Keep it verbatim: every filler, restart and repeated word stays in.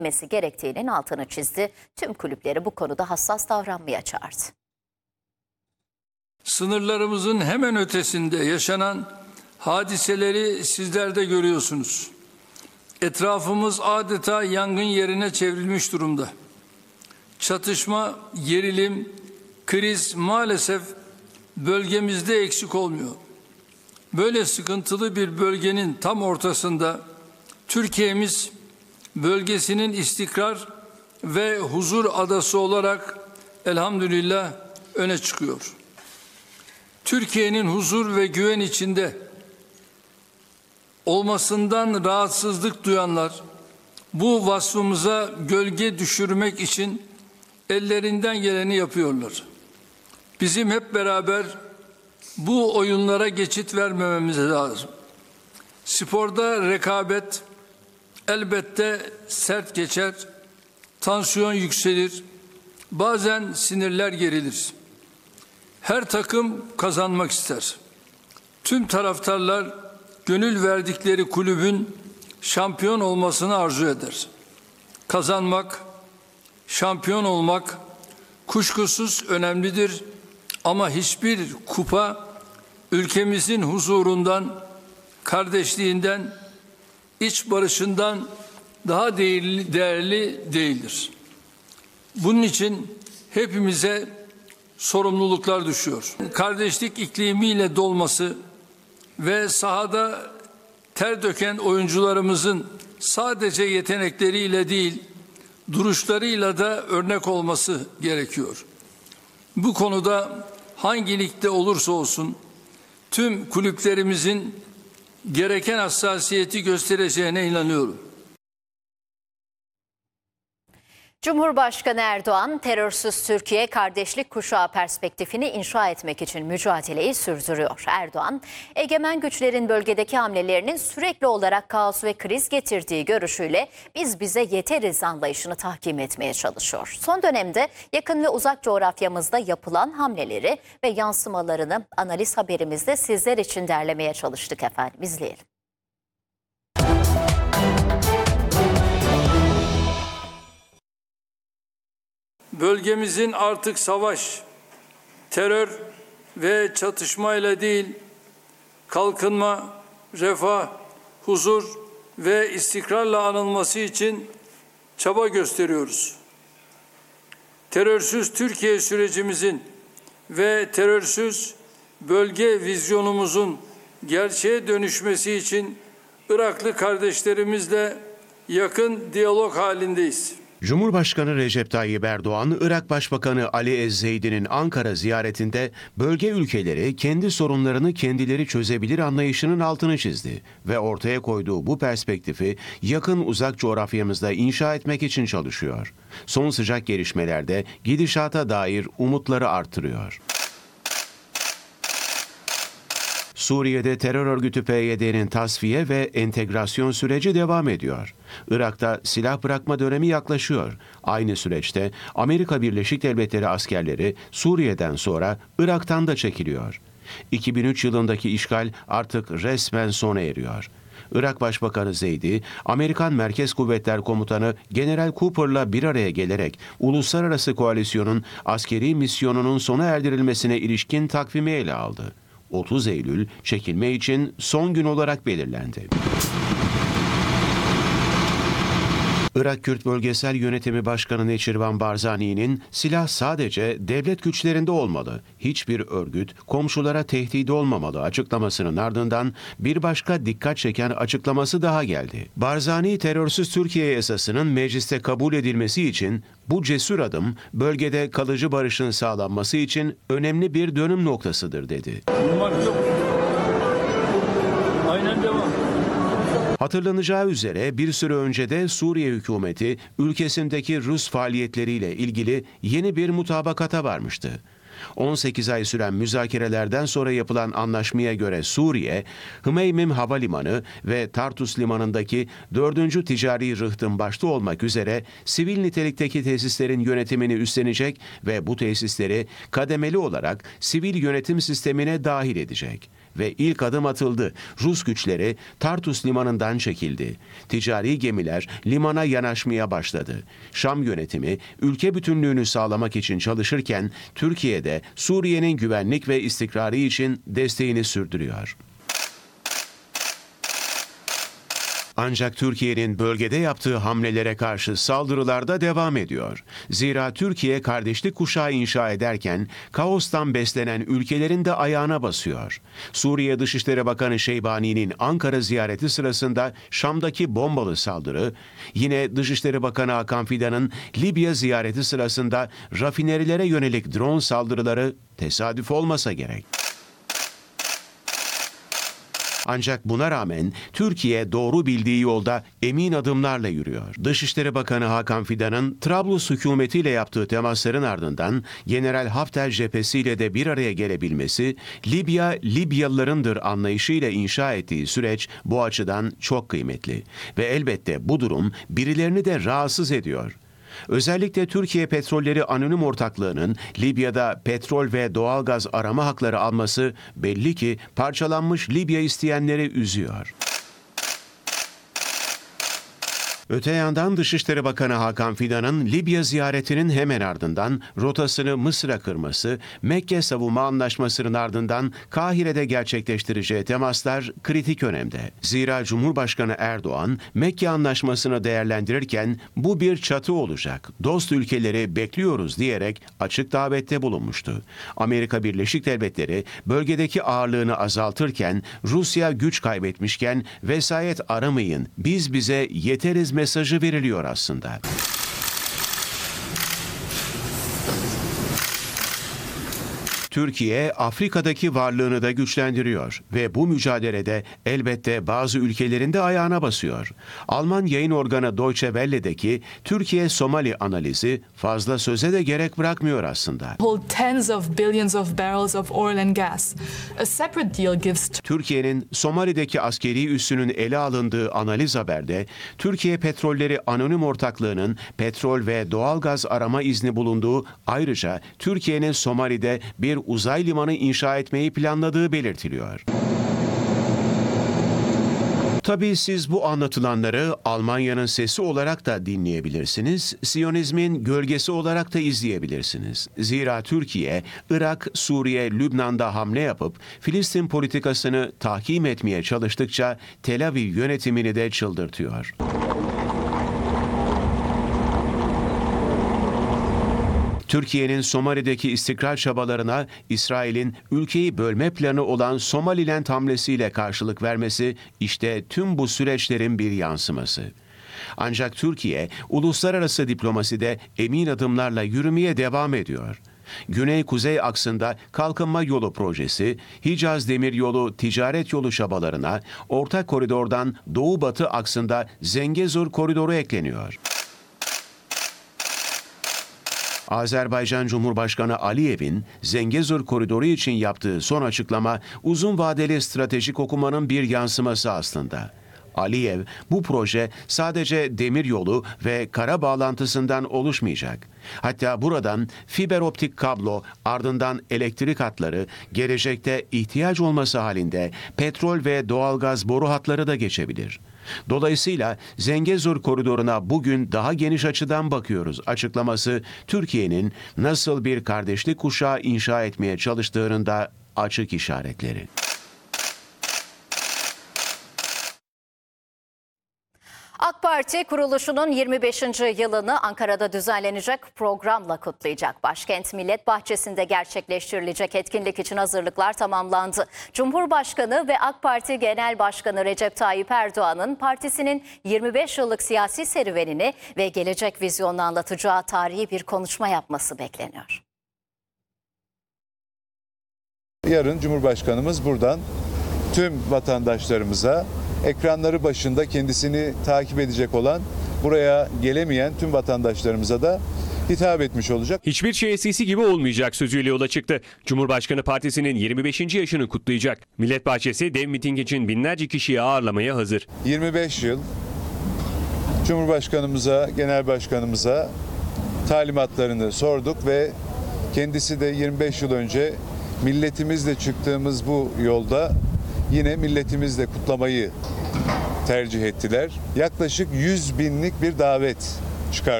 gerektiğinin altını çizdi. Tüm kulüpleri bu konuda hassas davranmaya çağırdı. Sınırlarımızın hemen ötesinde yaşanan hadiseleri sizler de görüyorsunuz. Etrafımız adeta yangın yerine çevrilmiş durumda. Çatışma, gerilim, kriz maalesef bölgemizde eksik olmuyor. Böyle sıkıntılı bir bölgenin tam ortasında Türkiye'miz bölgesinin istikrar ve huzur adası olarak elhamdülillah öne çıkıyor. Türkiye'nin huzur ve güven içinde olmasından rahatsızlık duyanlar bu vasfımıza gölge düşürmek için ellerinden geleni yapıyorlar. Bizim hep beraber bu oyunlara geçit vermememiz lazım. Sporda rekabet elbette sert geçer, tansiyon yükselir, bazen sinirler gerilir. Her takım kazanmak ister. Tüm taraftarlar gönül verdikleri kulübün şampiyon olmasını arzu eder. Kazanmak, şampiyon olmak kuşkusuz önemlidir ama hiçbir kupa ülkemizin huzurundan, kardeşliğinden, iç barışından daha değerli, değerli değildir. Bunun için hepimize sorumluluklar düşüyor. Kardeşlik iklimiyle dolması ve sahada ter döken oyuncularımızın sadece yetenekleriyle değil, duruşlarıyla da örnek olması gerekiyor. Bu konuda hangi ligde olursa olsun tüm kulüplerimizin gereken hassasiyeti göstereceğine inanıyorum. Cumhurbaşkanı Erdoğan, terörsüz Türkiye kardeşlik kuşağı perspektifini inşa etmek için mücadeleyi sürdürüyor. Erdoğan, egemen güçlerin bölgedeki hamlelerinin sürekli olarak kaos ve kriz getirdiği görüşüyle biz bize yeteriz anlayışını tahkim etmeye çalışıyor. Son dönemde yakın ve uzak coğrafyamızda yapılan hamleleri ve yansımalarını analiz haberimizde sizler için derlemeye çalıştık efendim. İzleyelim. Bölgemizin artık savaş, terör ve çatışmayla değil, kalkınma, refah, huzur ve istikrarla anılması için çaba gösteriyoruz. Terörsüz Türkiye sürecimizin ve terörsüz bölge vizyonumuzun gerçeğe dönüşmesi için Iraklı kardeşlerimizle yakın diyalog halindeyiz. Cumhurbaşkanı Recep Tayyip Erdoğan, Irak Başbakanı Ali Ez-Zeydi'nin Ankara ziyaretinde bölge ülkeleri kendi sorunlarını kendileri çözebilir anlayışının altını çizdi ve ortaya koyduğu bu perspektifi yakın uzak coğrafyamızda inşa etmek için çalışıyor. Son sıcak gelişmelerde gidişata dair umutları artırıyor. Suriye'de terör örgütü P Y D'nin tasfiye ve entegrasyon süreci devam ediyor. Irak'ta silah bırakma dönemi yaklaşıyor. Aynı süreçte Amerika Birleşik Devletleri askerleri Suriye'den sonra Irak'tan da çekiliyor. iki bin üç yılındaki işgal artık resmen sona eriyor. Irak Başbakanı Zeydi, Amerikan Merkez Kuvvetler Komutanı General Cooper'la bir araya gelerek uluslararası koalisyonun askeri misyonunun sona erdirilmesine ilişkin takvimi ele aldı. otuz Eylül çekilme için son gün olarak belirlendi. Irak Kürt Bölgesel Yönetimi Başkanı Neçirvan Barzani'nin silah sadece devlet güçlerinde olmalı, hiçbir örgüt komşulara tehdit olmamalı açıklamasının ardından bir başka dikkat çeken açıklaması daha geldi. Barzani, terörsüz Türkiye yasasının mecliste kabul edilmesi için bu cesur adım bölgede kalıcı barışın sağlanması için önemli bir dönüm noktasıdır dedi. Aynen devam. Hatırlanacağı üzere bir süre önce de Suriye hükümeti ülkesindeki Rus faaliyetleriyle ilgili yeni bir mutabakata varmıştı. on sekiz ay süren müzakerelerden sonra yapılan anlaşmaya göre Suriye, Hımeymim Havalimanı ve Tartus Limanı'ndaki dördüncü ticari rıhtın başta olmak üzere sivil nitelikteki tesislerin yönetimini üstlenecek ve bu tesisleri kademeli olarak sivil yönetim sistemine dahil edecek. ve ilk adım atıldı. Rus güçleri Tartus limanından çekildi. Ticari gemiler limana yanaşmaya başladı. Şam yönetimi ülke bütünlüğünü sağlamak için çalışırken Türkiye de Suriye'nin güvenlik ve istikrarı için desteğini sürdürüyor. Ancak Türkiye'nin bölgede yaptığı hamlelere karşı saldırılar da devam ediyor. Zira Türkiye kardeşlik kuşağı inşa ederken kaostan beslenen ülkelerin de ayağına basıyor. Suriye Dışişleri Bakanı Şeybani'nin Ankara ziyareti sırasında Şam'daki bombalı saldırı, yine Dışişleri Bakanı Hakan Fidan'ın Libya ziyareti sırasında rafinerilere yönelik drone saldırıları tesadüf olmasa gerek. Ancak buna rağmen Türkiye doğru bildiği yolda emin adımlarla yürüyor. Dışişleri Bakanı Hakan Fidan'ın Trablus hükümetiyle yaptığı temasların ardından General Hafter cephesiyle de bir araya gelebilmesi, Libya, Libyalılarındır anlayışıyla inşa ettiği süreç bu açıdan çok kıymetli. Ve elbette bu durum birilerini de rahatsız ediyor. Özellikle Türkiye Petrolleri Anonim Ortaklığı'nın Libya'da petrol ve doğalgaz arama hakları alması belli ki parçalanmış Libya isteyenleri üzüyor. Öte yandan Dışişleri Bakanı Hakan Fidan'ın Libya ziyaretinin hemen ardından rotasını Mısır'a kırması, Mekke Savunma Anlaşması'nın ardından Kahire'de gerçekleştireceği temaslar kritik önemde. Zira Cumhurbaşkanı Erdoğan, Mekke Anlaşması'nı değerlendirirken bu bir çatı olacak, dost ülkeleri bekliyoruz diyerek açık davette bulunmuştu. Amerika Birleşik Devletleri bölgedeki ağırlığını azaltırken, Rusya güç kaybetmişken vesayet aramayın, biz bize yeteriz mesajı veriliyor aslında. Türkiye, Afrika'daki varlığını da güçlendiriyor ve bu mücadelede elbette bazı ülkelerin de ayağına basıyor. Alman yayın organı Deutsche Welle'deki Türkiye-Somali analizi fazla söze de gerek bırakmıyor aslında. Tens of billions of barrels of oil and gas. A separate deal gives Türkiye'nin Somali'deki askeri üssünün ele alındığı analiz haberde, Türkiye Petrolleri Anonim Ortaklığı'nın petrol ve doğalgaz arama izni bulunduğu, ayrıca Türkiye'nin Somali'de bir uzay limanı inşa etmeyi planladığı belirtiliyor. Tabii siz bu anlatılanları Almanya'nın sesi olarak da dinleyebilirsiniz, Siyonizmin gölgesi olarak da izleyebilirsiniz. Zira Türkiye, Irak, Suriye, Lübnan'da hamle yapıp Filistin politikasını tahkim etmeye çalıştıkça Tel Aviv yönetimini de çıldırtıyor. Türkiye'nin Somali'deki istikrar çabalarına İsrail'in ülkeyi bölme planı olan Somaliland hamlesiyle karşılık vermesi işte tüm bu süreçlerin bir yansıması. Ancak Türkiye uluslararası diplomaside emin adımlarla yürümeye devam ediyor. Güney-Kuzey aksında Kalkınma Yolu projesi, Hicaz Demiryolu ticaret yolu çabalarına, Orta Koridor'dan Doğu-Batı aksında Zengezur Koridoru ekleniyor. Azerbaycan Cumhurbaşkanı Aliyev'in Zengezur Koridoru için yaptığı son açıklama uzun vadeli stratejik okumanın bir yansıması aslında. Aliyev, bu proje sadece demiryolu ve kara bağlantısından oluşmayacak. Hatta buradan fiber optik kablo, ardından elektrik hatları, gelecekte ihtiyaç olması halinde petrol ve doğalgaz boru hatları da geçebilir. Dolayısıyla Zengezur Koridoru'na bugün daha geniş açıdan bakıyoruz açıklaması Türkiye'nin nasıl bir kardeşlik kuşağı inşa etmeye çalıştığının da açık işaretleri. AK Parti kuruluşunun yirmi beşinci yılını Ankara'da düzenlenecek programla kutlayacak. Başkent Millet Bahçesi'nde gerçekleştirilecek etkinlik için hazırlıklar tamamlandı. Cumhurbaşkanı ve AK Parti Genel Başkanı Recep Tayyip Erdoğan'ın partisinin yirmi beş yıllık siyasi serüvenini ve gelecek vizyonunu anlatacağı tarihi bir konuşma yapması bekleniyor. Yarın Cumhurbaşkanımız buradan tüm vatandaşlarımıza, ekranları başında kendisini takip edecek olan, buraya gelemeyen tüm vatandaşlarımıza da hitap etmiş olacak. Hiçbir şey eskisi gibi olmayacak sözüyle yola çıktı. Cumhurbaşkanı Partisi'nin yirmi beşinci yaşını kutlayacak. Millet Bahçesi dev miting için binlerce kişiyi ağırlamaya hazır. yirmi beş yıl Cumhurbaşkanımıza, Genel Başkanımıza talimatlarını sorduk ve kendisi de yirmi beş yıl önce milletimizle çıktığımız bu yolda yine milletimizle kutlamayı tercih ettiler. Yaklaşık yüz binlik bir davet çıkardı.